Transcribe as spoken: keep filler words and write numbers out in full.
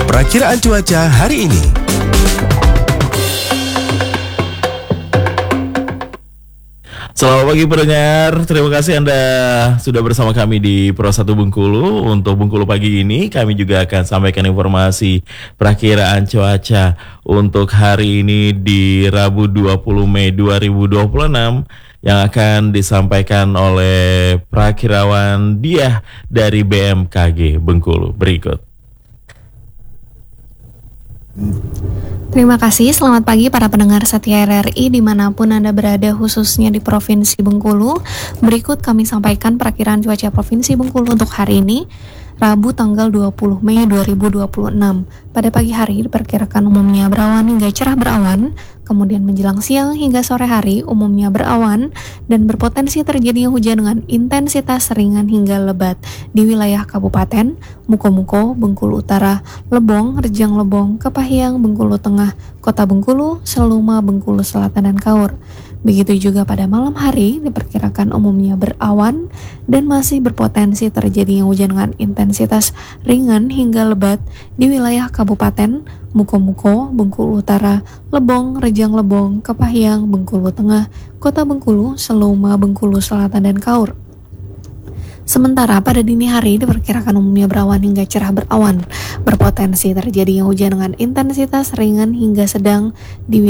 Perakiraan cuaca hari ini. Selamat pagi pendengar, terima kasih Anda sudah bersama kami di Pro satu Bengkulu. Untuk Bengkulu pagi ini kami juga akan sampaikan informasi perakiraan cuaca untuk hari ini di Rabu dua puluh Mei dua ribu dua puluh enam yang akan disampaikan oleh Prakirawan Diah dari B M K G Bengkulu. Berikut. Terima kasih, selamat pagi para pendengar setia R R I dimanapun Anda berada, khususnya di Provinsi Bengkulu. Berikut kami sampaikan perakiraan cuaca Provinsi Bengkulu untuk hari ini, Rabu tanggal dua puluh Mei dua ribu dua puluh enam. Pada pagi hari diperkirakan umumnya berawan hingga cerah berawan, kemudian menjelang siang hingga sore hari umumnya berawan dan berpotensi terjadinya hujan dengan intensitas ringan hingga lebat di wilayah Kabupaten Muko-Muko, Bengkulu Utara, Lebong, Rejang Lebong, Kepahyang, Bengkulu Tengah, Kota Bengkulu, Seluma, Bengkulu Selatan, dan Kaur. Begitu juga pada malam hari diperkirakan umumnya berawan dan masih berpotensi terjadinya hujan dengan intensitas ringan hingga lebat di wilayah Kabupaten Muko-Muko, Bengkulu Utara, Lebong, Rejang Lebong, Kepahyang, Bengkulu Tengah, Kota Bengkulu, Seluma, Bengkulu Selatan, dan Kaur. Sementara pada dini hari diperkirakan umumnya berawan hingga cerah berawan, berpotensi terjadinya hujan dengan intensitas ringan hingga sedang di